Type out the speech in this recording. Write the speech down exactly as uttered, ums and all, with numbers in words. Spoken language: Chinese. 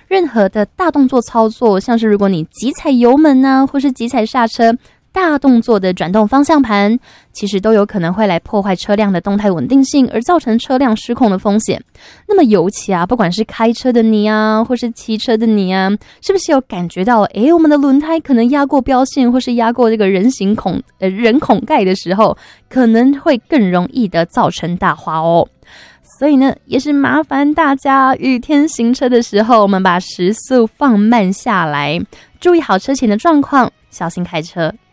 任何的大动作操作，像是如果你急踩油门啊，或是急踩刹车，大动作的转动方向盘，其实都有可能会来破坏车辆的动态稳定性，而造成车辆失控的风险。那么尤其啊，不管是开车的你啊，或是骑车的你啊，是不是有感觉到，诶，我们的轮胎可能压过标线，或是压过这个人行孔呃人孔盖的时候，可能会更容易的造成大花哦。所以呢，也是麻烦大家雨天行车的时候，我们把时速放慢下来，注意好车前的状况，小心开车。